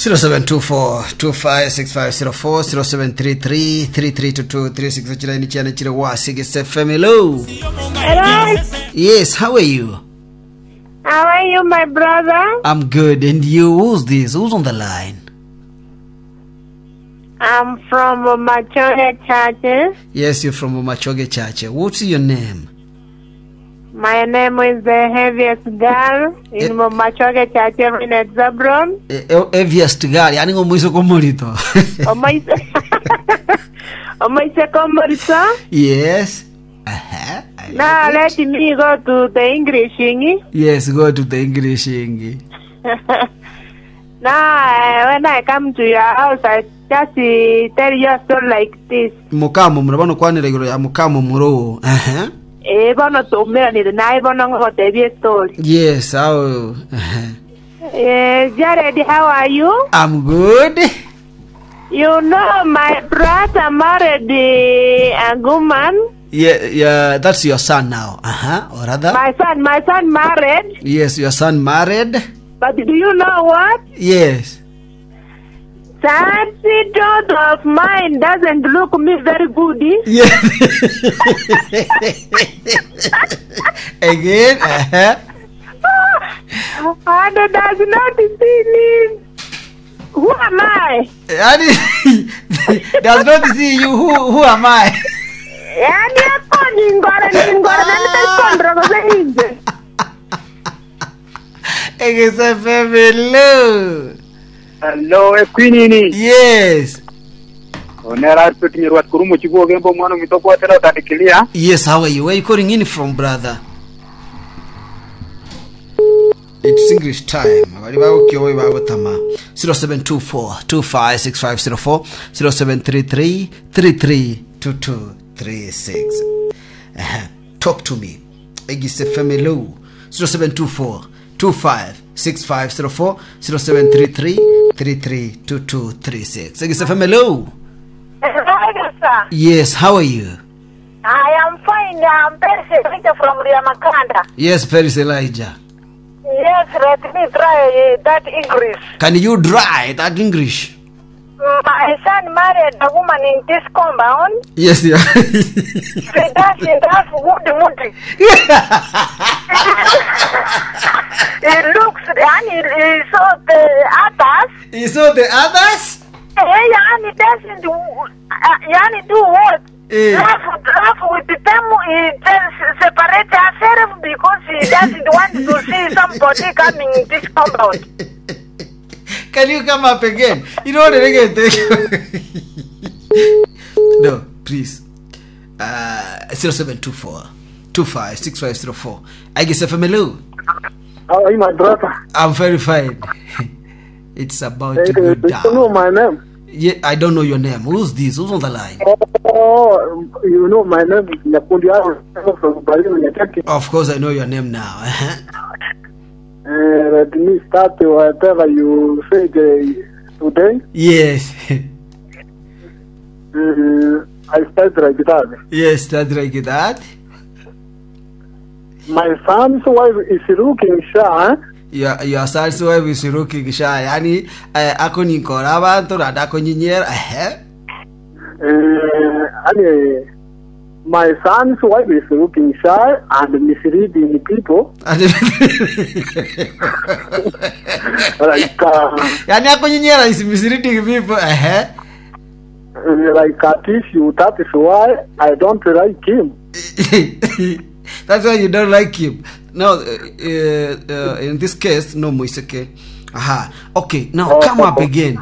0724256504 0733332236 chirani chana chira wasige FM. Hello. Hello. Yes, how are you? How are you, my brother? I'm good, and you? Who's this? Who's on the line? I'm from Machoge Church. Yes, you're from Machoge Church. What's your name? My name is the heaviest girl in Machoge Church in Zabron. Heaviest girl, yani ngomuiso komorito. Omoise komorito? Yes. Now let me go to the English. Yes, go to the English. Now, when I come to your house, I just tell you a story like this. Mukamo, murabano kwanira igoro ya mukamo muro. Bono tumira ni na bono ngote bi story. Yes, how? Jared, how are you? I'm good. You know, my brother married a woman. Yeah, that's your son now. Or rather? My son married. Yes, your son married. But do you know what? Yes. That daughter of mine doesn't look me very good. Yes. Again, And does not see me. Who am I? Does not see you. Who am I? Hello, Queenie. Yes. Yes, how are you? Where are you calling in from, brother? It's English time. 0724-256504 0733-332236. Talk to me. Egis FM. Hello. 0724-256504 0733-332236. Egis FM. Hello. Hello, sir. Yes, how are you? I am fine. I'm Paris Elijah from Riamakanda. Yes, Paris Elijah. Yes, let me try that English. Can you try that English? My son married a woman in this compound. Yes, yeah. She doesn't have good mood. He looks and he saw the others. You saw the others? And he doesn't do what? Laugh with them, he just separate herself because he doesn't want to see somebody coming in this compound. Can you come up again? You know what again? No, please. 0724-256504. I guess a family. How are you, my brother? I'm very fine. It's about to go down. You know my name? Yeah, I don't know your name. Who's this? Who's on the line? Oh, you know my name is Nyakundi from Brazil. Of course, I know your name now. Let me start whatever you said today. Yes. I start like that. Yes, start like that. My son's wife is looking shy. Your son's wife is looking shy. Yani, ako ni koraba to na ako nyinyera. My son's wife is looking shy and misleading people. Yani ako nyinyera is misleading people. Like a tissue. That is why I don't like him. That's why you don't like him. No, in this case, no, Moiseke. Aha. Okay, now come up again.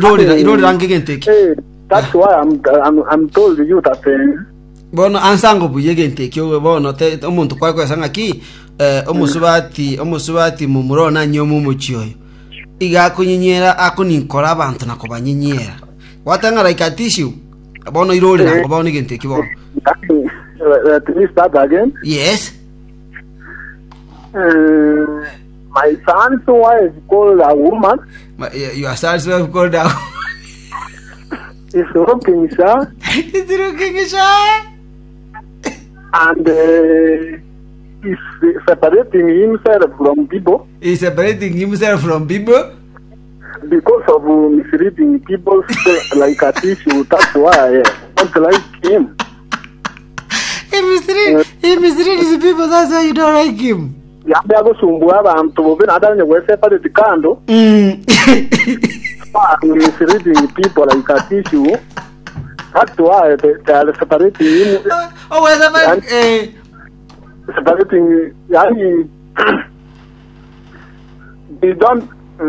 That's why I'm told you that. Bono ansango buyegen take you bono te omuntu kwa sanga ki omusubati mumurona nyomu muchiyo. Iga kunyinyera akuninkora abantu nakobanyinyera. Watanga like a tissue. Bono irole na bono again take you. Let me start again. Yes. My son's wife called a woman. Your son's wife called a He's looking shy. He's looking shy. And he's separating himself from people. He's separating himself from people. because of misreading people like a tissue. That's why I don't like him. He misreads people, that's why you don't like him. Yabe agosumbua abantu benadanye wesepa de tikando. Misreading people like a tissue. That's why they are separating him. Oh, where's about separating yani they don't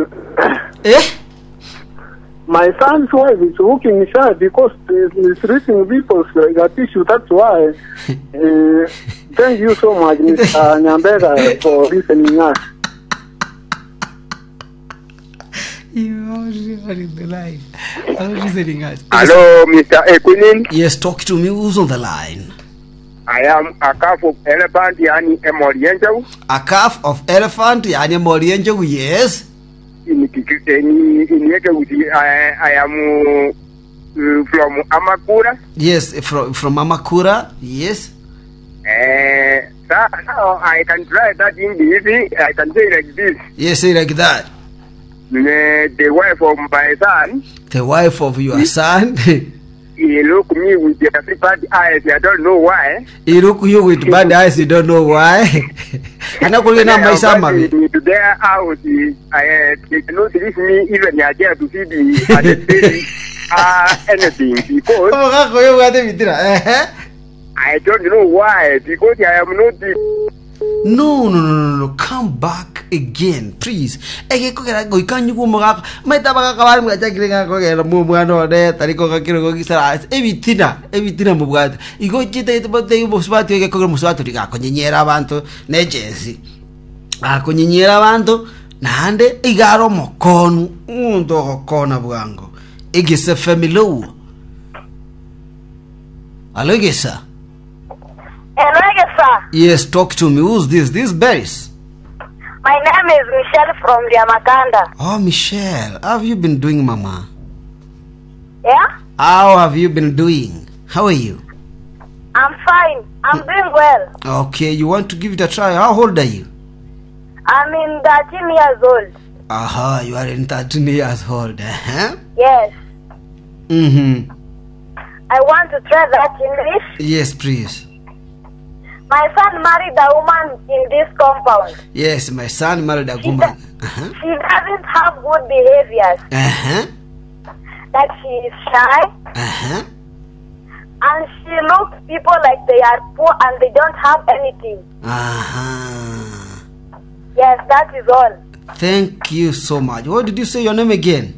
my son's wife is working shy because he's reaching people like a tissue. That's why thank you so much, Mr. Nyambega, for listening us. You are in the line. Listening us. Hello, Mr. Ekunin. Yes, talk to me. Who's on the line? I am a calf of elephant, yani Emorienjo. A calf of elephant, yani Emorienjo, yes. I am from Amakura. Yes, from Amakura, yes. Now I can try that in the easy. I can say like this. Yes, say like that. The wife of my son. The wife of your son. He look me with the bad eyes. I don't know why. He look you with bad eyes. You don't know why. I'm not going to my son, mommy. To their house, they cannot leave me even idea to see the anything because I don't know why. Because I am not the. No. Come back again, please. Ege ko kera go ikanyu ko mga meta baka kabal mga chakira ko kera mo ano de tariko ka kiro ko kisara ebitina mo bwat igo chite itobote ibo swati ege ko mo swati rika ko nyenyera abantu nejensi ko nyenyera abantu nande igaro mokonu undo kona bwango igise family alo igisa. Yes, talk to me. Who's this? This Beris. My name is Michelle from Liamakanda. Oh, Michelle. How have you been doing, Mama? Yeah? How have you been doing? How are you? I'm fine. I'm doing well. Okay, you want to give it a try. How old are you? I'm in 13 years old. Aha, you are in 13 years old. Uh-huh. Yes. Mm-hmm. I want to try that English. Yes, please. My son married a woman in this compound. Yes, my son married a woman. Uh-huh. She doesn't have good behaviors. Uh-huh. Like she is shy. Uh-huh. And she looks people like they are poor and they don't have anything. Uh-huh. Yes, that is all. Thank you so much. What did you say your name again?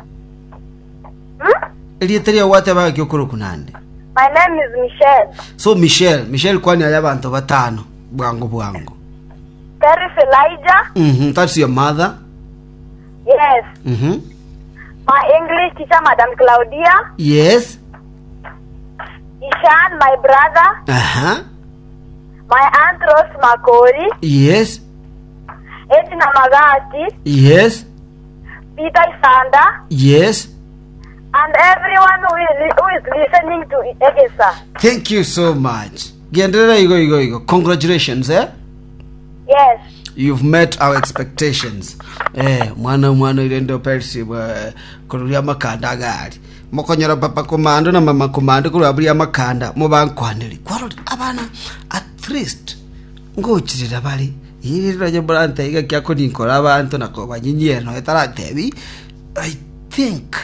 My name is Michelle. So Michelle kwani aya bantu batano bwango. There is Elijah. That's your mother? Yes. My English teacher, Madam Claudia. Yes. Ishan, my brother. Uh-huh. My aunt Rose Makori. Yes. Edna Magati. Yes. Peter Sanda. Yes. And everyone who is listening to Egesa. Thank you so much. Gendera, you go. Congratulations, eh? Yes. You've met our expectations. Mwana irendo persi kururia makanda gari. Mokonyera papa komando na mama komando kururia makanda mubankwaniri. Kwaro abana at least ngochirira bali. Iri raje branta iga kyako ninkora abantu nako banyinyero etaratebi. I think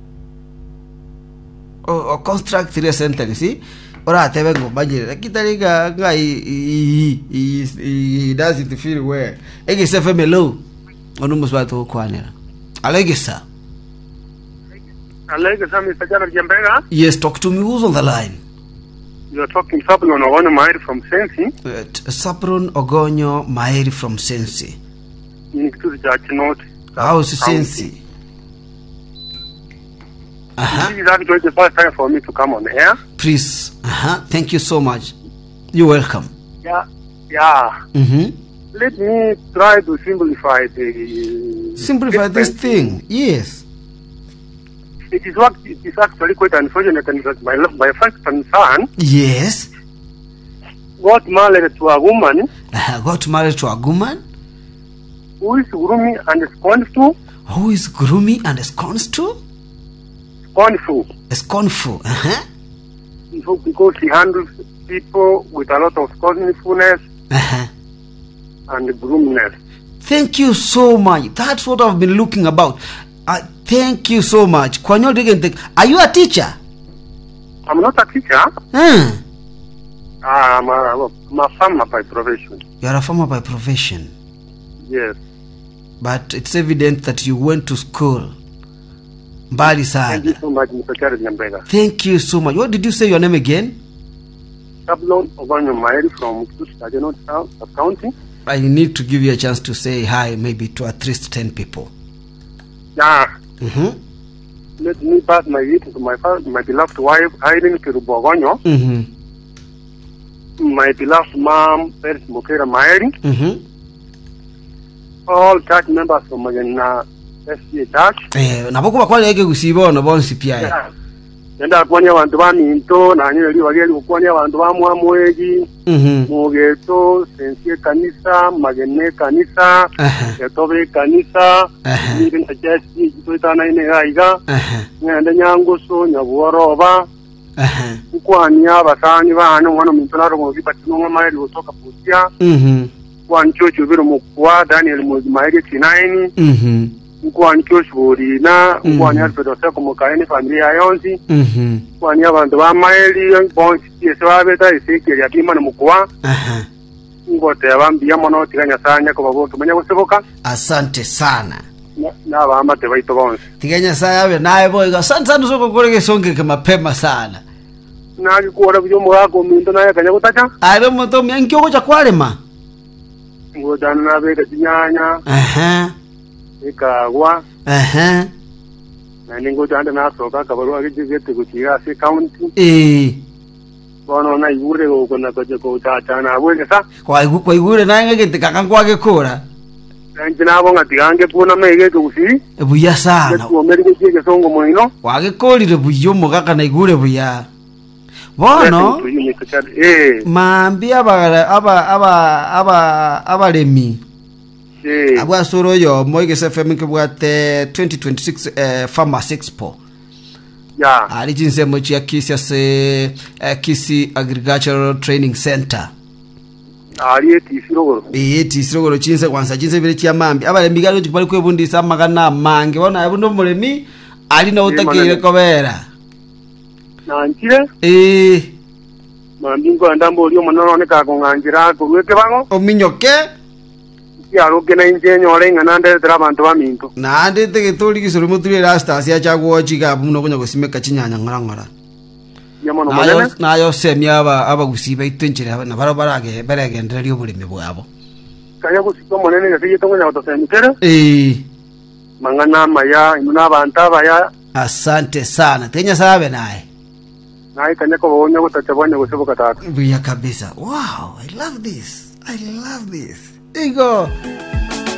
o construct three sentence ora tebe ngo banyere kitariga ngai he doesn't feel well egese femelo onu muswato kwanera alegesa Mr. Jared Jambega. Yes, talk to me. Who's on the line? You're talking Sapron Ogonyo Maeri from Sensi. Sapron Ogonyo Maeri from Sensi. In Kitutu Church North. How's Sensi? This is actually the first time for me to come on air. Please. Thank you so much. You're welcome. Yeah. Let me try to simplify this thing. Yes. It is actually quite unfortunate that my first son. Yes. Got married to a woman. Got married to a woman? Who is gloomy and scornful. Who is gloomy and scorns too? Scornful. Scornful. Because he handles people with a lot of scornfulness and gloominess. Thank you so much. That's what I've been looking about. Thank you so much. Are you a teacher? I'm not a teacher. I'm a farmer by profession. You're a farmer by profession. Yes. But it's evident that you went to school. Mbali sana. Thank you so much, Mr. Charles Nyambega. Thank you so much. What did you say your name again? Sablon Obanyo Maeri from Kitushkajeno County. I need to give you a chance to say hi, maybe to at least 10 people. Yeah. Let me pass my greeting to my beloved wife, Irene Kirubogonyo. My beloved mom, Peris Mukera Maeri. All church members from Magana SCA Church. Napokuwa kwa yake gusibo no bonsi pia. Nenda kwanya abantu baminto na nyeli wageli kwanya abantu bamwamweji. Mugeto sensie kanisa, magene kanisa, yatobe kanisa, ni church tuitana ine gaiga. Ngende nyanguso nyabuoroba. Kwanya abasani bana mwana mintolaro mu bipatinwa maeli utoka pusia. Kwa nchocho biro mukwa Daniel Muzimaeli Chinaini. Kwa nchocho burina, kwa nyalpedo seko mukaeni familia yonzi. Kwa nyabantu ba maeli bonsi yese babeta isekeri yakima mukwa. Ngote abambia mono tiganya sanya ko baboto manya guseboka. Asante sana. Na bamba te baito bonsi. Tiganya sayabe naye boy asante sana soko kolege songe kama mapema sana. Na kuora byo mugako minto naye kanya gutacha. Ayo moto myankyo ko chakwalema. Ngoda na bega tinyanya. Ikagwa. Na ningo janda na soka kabarua gijete kuchiga se county. Bono na igure go na koje ko cha na bwege sa. Kwa igure na ngeke kakangwa gekora. Njina bonga tigange puna mege kusi. Buya sana. Ko merike kige songo moino. Wagekolire buyo mugaka na igure buya. Bono mambi abalemi abwa soro yo moige FM kibwate 2026 Farmers Expo. Ya ali jinse mochi akisi se Kisi Agricultural Training Center. Ali etisirogoro chinse kwanza jinse bire kya mambi abalemi galo kibali kwebundisa magana mange bona abundo mulemi ali na utakire kobera. Nanchire mambingo andambo olio monone ka kongangira ko weke bango ominyoke ya roke na injenyo olenga nande tra bantu baminto na ande te ketoli kisoro mutule rasta sia chagwo chika muno kunya kusimeka chinyanya ngorangora yamono monene na yo semya aba gusiba itenjire na barage berege ndelio bulimi bwabo kaya gusiba monene ya siye tongo nyato semikere mangana maya imuna bantaba ya. Asante sana tenya sabe naye naye kanyako bonya gutachabanya guseboka tatu buya kabisa. Wow, I love this. There you go.